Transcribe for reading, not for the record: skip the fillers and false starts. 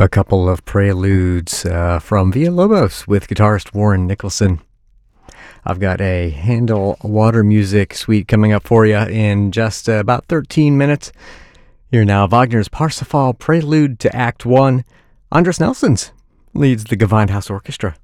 A couple of preludes from Villalobos with guitarist Warren Nicholson. I've got a Handel Water Music suite coming up for you in just about 13 minutes. Here now, Wagner's Parsifal Prelude to Act 1. Andris Nelsons leads the Gewandhaus Orchestra.